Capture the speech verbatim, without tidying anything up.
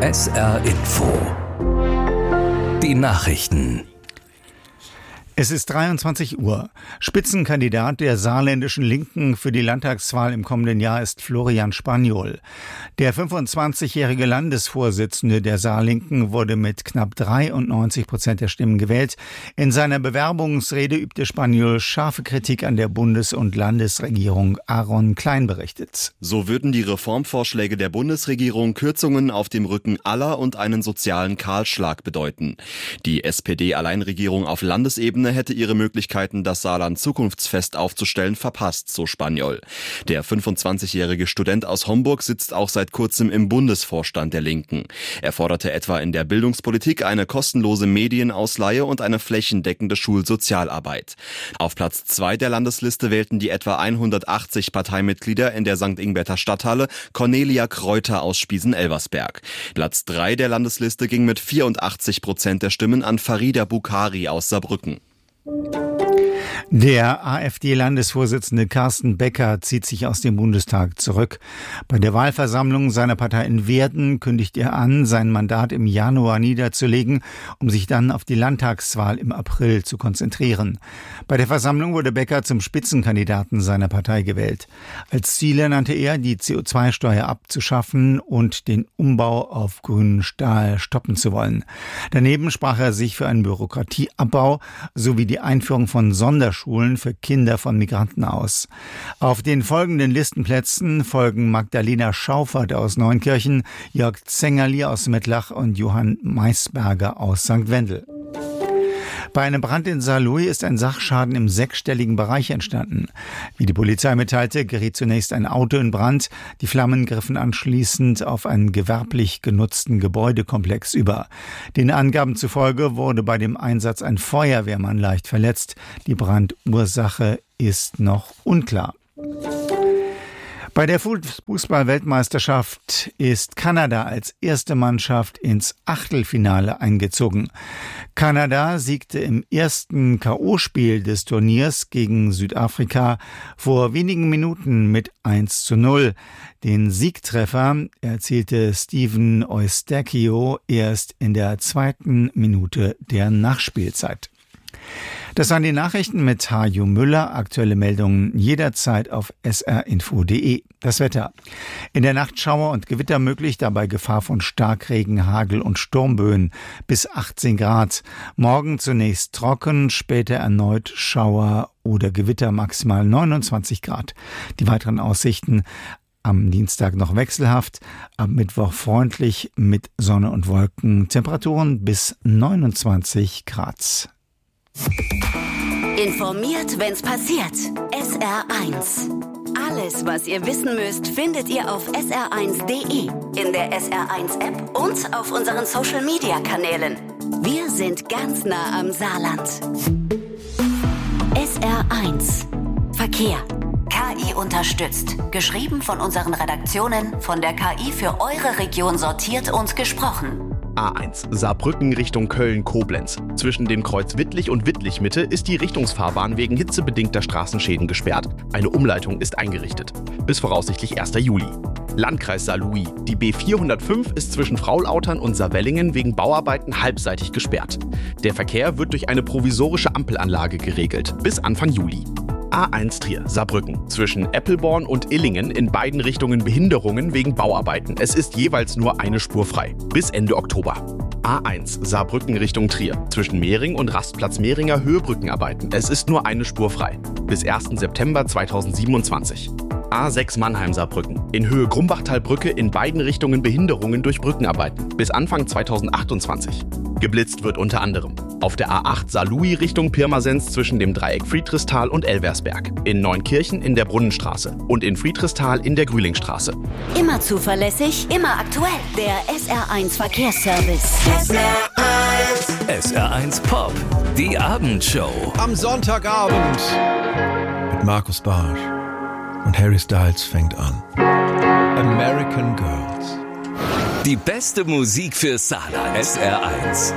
S R Info. Die Nachrichten. Es ist dreiundzwanzig Uhr. Spitzenkandidat der saarländischen Linken für die Landtagswahl im kommenden Jahr ist Florian Spaniol. Der fünfundzwanzigjährige Landesvorsitzende der Saarlinken wurde mit knapp dreiundneunzig Prozent der Stimmen gewählt. In seiner Bewerbungsrede übte Spaniol scharfe Kritik an der Bundes- und Landesregierung. Aaron Klein berichtet. So würden die Reformvorschläge der Bundesregierung Kürzungen auf dem Rücken aller und einen sozialen Kahlschlag bedeuten. Die S P D-Alleinregierung auf Landesebene hätte ihre Möglichkeiten, das Saarland zukunftsfest aufzustellen, verpasst, so Spaniol. Der fünfundzwanzigjährige Student aus Homburg sitzt auch seit kurzem im Bundesvorstand der Linken. Er forderte etwa in der Bildungspolitik eine kostenlose Medienausleihe und eine flächendeckende Schulsozialarbeit. Auf Platz zwei der Landesliste wählten die etwa hundertachtzig Parteimitglieder in der Sankt Ingbärter Stadthalle Cornelia Kreuter aus Spiesen-Elversberg. Platz drei der Landesliste ging mit vierundachtzig Prozent der Stimmen an Farida Bukhari aus Saarbrücken. Der AfD-Landesvorsitzende Carsten Becker zieht sich aus dem Bundestag zurück. Bei der Wahlversammlung seiner Partei in Werden kündigt er an, sein Mandat im Januar niederzulegen, um sich dann auf die Landtagswahl im April zu konzentrieren. Bei der Versammlung wurde Becker zum Spitzenkandidaten seiner Partei gewählt. Als Ziele nannte er, die C O zwei Steuer abzuschaffen und den Umbau auf grünen Stahl stoppen zu wollen. Daneben sprach er sich für einen Bürokratieabbau sowie die Einführung von Sonderschulen für Kinder von Migranten aus. Auf den folgenden Listenplätzen folgen Magdalena Schaufert aus Neunkirchen, Jörg Zengerli aus Mettlach und Johann Maisberger aus Sankt Wendel. Bei einem Brand in Saarlouis ist ein Sachschaden im sechsstelligen Bereich entstanden. Wie die Polizei mitteilte, geriet zunächst ein Auto in Brand. Die Flammen griffen anschließend auf einen gewerblich genutzten Gebäudekomplex über. Den Angaben zufolge wurde bei dem Einsatz ein Feuerwehrmann leicht verletzt. Die Brandursache ist noch unklar. Bei der Fußball-Weltmeisterschaft ist Kanada als erste Mannschaft ins Achtelfinale eingezogen. Kanada siegte im ersten K O-Spiel des Turniers gegen Südafrika vor wenigen Minuten mit eins zu null. Den Siegtreffer erzielte Steven Eustachio erst in der zweiten Minute der Nachspielzeit. Das waren die Nachrichten mit Hajo Müller. Aktuelle Meldungen jederzeit auf s r info punkt d e. Das Wetter. In der Nacht Schauer und Gewitter möglich, dabei Gefahr von Starkregen, Hagel und Sturmböen bis achtzehn Grad. Morgen zunächst trocken, später erneut Schauer oder Gewitter, maximal neunundzwanzig Grad. Die weiteren Aussichten: am Dienstag noch wechselhaft, am Mittwoch freundlich mit Sonne und Wolken, Temperaturen bis neunundzwanzig Grad. Informiert, wenn's passiert. S R eins. Alles, was ihr wissen müsst, findet ihr auf s r eins punkt d e, in der S R eins App und auf unseren Social-Media-Kanälen. Wir sind ganz nah am Saarland. S R eins. Verkehr. K I unterstützt. Geschrieben von unseren Redaktionen, von der K I für eure Region sortiert und gesprochen. A eins, Saarbrücken Richtung Köln-Koblenz. Zwischen dem Kreuz Wittlich und Wittlich-Mitte ist die Richtungsfahrbahn wegen hitzebedingter Straßenschäden gesperrt. Eine Umleitung ist eingerichtet. Bis voraussichtlich erster Juli. Landkreis Saarlouis. Die B vierhundertfünf ist zwischen Fraulautern und Saarwellingen wegen Bauarbeiten halbseitig gesperrt. Der Verkehr wird durch eine provisorische Ampelanlage geregelt. Bis Anfang Juli. A eins Trier, Saarbrücken. Zwischen Eppelborn und Illingen in beiden Richtungen Behinderungen wegen Bauarbeiten. Es ist jeweils nur eine Spur frei. Bis Ende Oktober. A eins, Saarbrücken Richtung Trier. Zwischen Mehring und Rastplatz Mehringer Höhebrückenarbeiten. Es ist nur eine Spur frei. Bis ersten September zweitausendsiebenundzwanzig. A sechs Mannheim-Saarbrücken. In Höhe Grumbachtalbrücke in beiden Richtungen Behinderungen durch Brückenarbeiten. Bis Anfang zweitausendachtundzwanzig. Geblitzt wird unter anderem auf der A acht Saarlouis Richtung Pirmasens zwischen dem Dreieck Friedrichsthal und Elversberg, in Neunkirchen in der Brunnenstraße und in Friedrichsthal in der Grühlingstraße. Immer zuverlässig, immer aktuell. Der S R eins Verkehrsservice. S R eins. S R eins Pop, die Abendshow. Am Sonntagabend mit Markus Barsch und Harry Styles fängt an. American Girls. Die beste Musik für Saarland. S R eins.